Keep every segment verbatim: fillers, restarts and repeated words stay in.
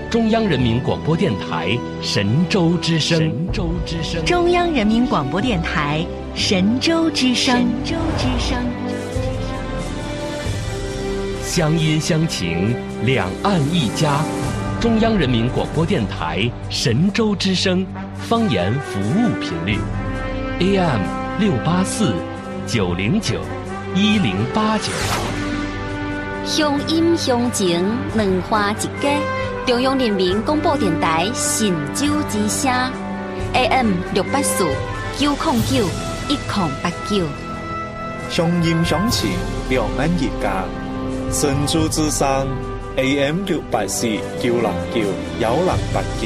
中央人民广播电台神州之声。神州之声。 中央人民广播电台神州之声。神州之声。 乡音乡情，两岸一家。中央人民广播电台神州之声方言服务频率 A M 六八四九零九一零八九。 乡音乡情，两花一家。中央人民广播电台神州之声 A M 六八四九零九一零八九。 乡音乡情，两岸一家。神州之声 A M 六八四九零九幺零八九。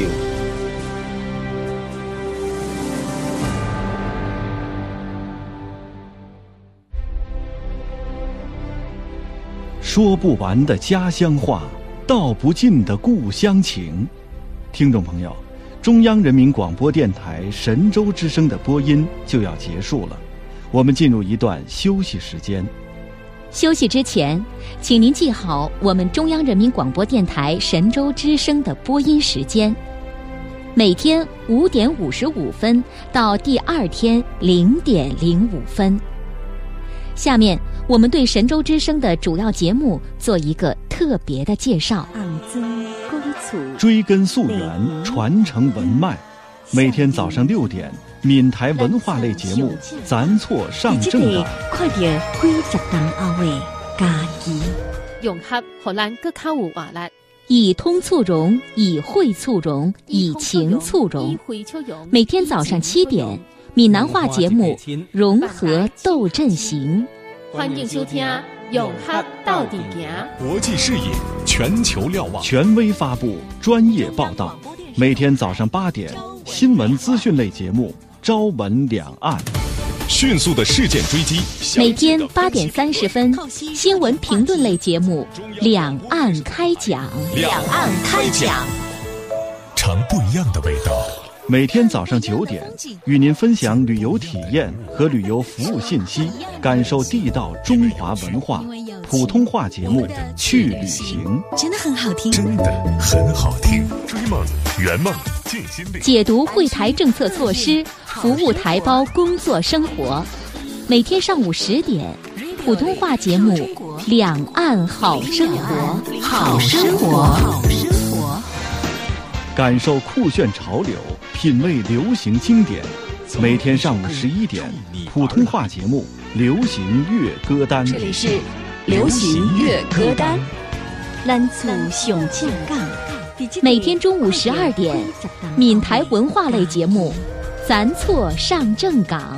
说不完的家乡话，道不尽的故乡情。听众朋友，中央人民广播电台神州之声的播音就要结束了，我们进入一段休息时间。 休息之前，请您记好我们中央人民广播电台神州之声的播音时间：每天五点五十五分到第二天零点零五分。下面我们对神州之声的主要节目做一个特别的介绍。 追根溯源，传承文脉。每天早上六点，闽台文化类节目《咱错上正港》。 快点几十档后的家己， 融合荷蘭更較有活力。 以通促融，以惠促融，以情促融。每天早上七点，闽南话节目《融合斗阵行》。 歡迎收聽《融合到底行》。 國際視野，全球瞭望， 權威發布，專業報道。每天早上八點，新聞資訊類節目《朝聞兩岸》。 迅速的事件追擊。 每天八點三十分，新聞評論類節目《兩岸開講》。 兩岸開講，嘗不一樣的味道。 每天早上九點，與您分享旅遊體驗和旅遊服務信息，感受地道中華文化。普通話節目《去旅行》 真的很好聽， 真的很好聽。追夢圓夢盡心力， 解讀惠台政策措施，服務台胞工作生活。每天上午十點，普通話節目《兩岸好生活》。 好生活，好生活。 感受酷炫潮流，品味流行經典。每天上午十一點，普通話節目《流行粵歌單》。 這裡是流行粵歌單。咱厝上正港。 每天中午十二點，闽台文化類節目《咱錯上正港》。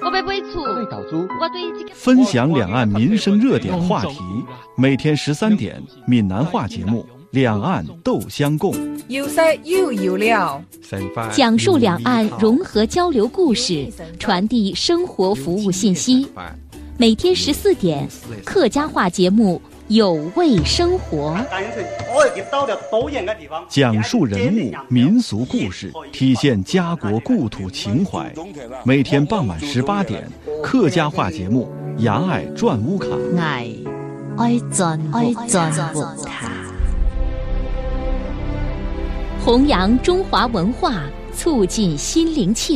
分享兩岸民生熱點話題。每天十三點，閩南話節目《兩岸鬥相共》。 要識要要了， 講述兩岸融合交流故事，傳遞生活服務信息。每天十四點，客家話節目有味生活， 講述人物民俗故事，體現家國故土情懷。每天傍晚十八點，客家話節目《牙愛轉屋卡》。 愛愛轉愛轉屋卡， 弘揚中華文化，促進心靈氣